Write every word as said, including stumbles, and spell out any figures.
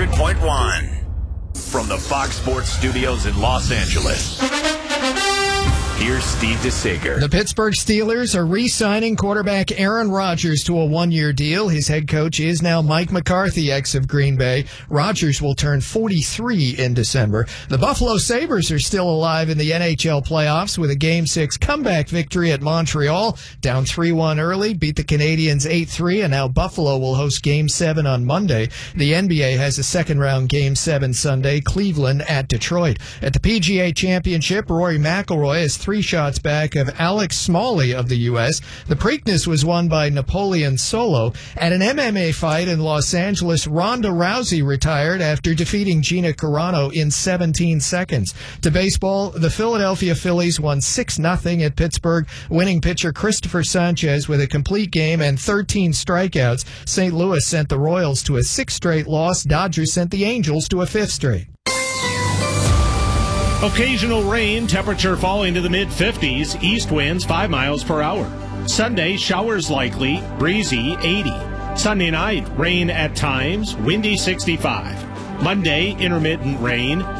hundred point one. From the Fox Sports Studios in Los Angeles, here's Steve DeSager. The Pittsburgh Steelers are re-signing quarterback Aaron Rodgers to a one-year deal. His head coach is now Mike McCarthy, ex of Green Bay. Rodgers will turn forty-three in December. The Buffalo Sabres are still alive in the N H L playoffs with a Game six comeback victory at Montreal. Down three one early, beat the Canadiens eight three, and now Buffalo will host Game seven on Monday. The N B A has a second-round Game seven Sunday, Cleveland at Detroit. At the P G A Championship, Rory McIlroy is three shots back of Alex Smalley of the U S. The Preakness was won by Napoleon Solo. At an M M A fight in Los Angeles, Ronda Rousey retired after defeating Gina Carano in seventeen seconds. To baseball, the Philadelphia Phillies won six nothing at Pittsburgh, winning pitcher Christopher Sanchez with a complete game and thirteen strikeouts. Saint Louis sent the Royals to a sixth straight loss. Dodgers sent the Angels to a fifth straight. Occasional rain, temperature falling to the mid-fifties, east winds five miles per hour. Sunday, showers likely, breezy eighty. Sunday night, rain at times, windy sixty-five. Monday, intermittent rain.